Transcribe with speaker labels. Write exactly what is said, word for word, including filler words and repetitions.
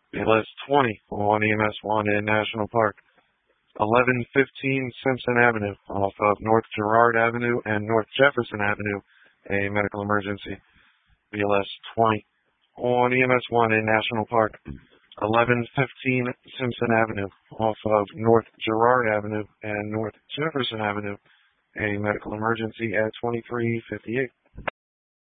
Speaker 1: B L S twenty on E M S one in National Park. eleven fifteen Simpson Avenue off of North Girard Avenue and North Jefferson Avenue, a medical emergency. B L S twenty on E M S one in National Park. eleven fifteen Simpson Avenue off of North Girard Avenue and North Jefferson Avenue, a medical emergency at twenty-three fifty-eight.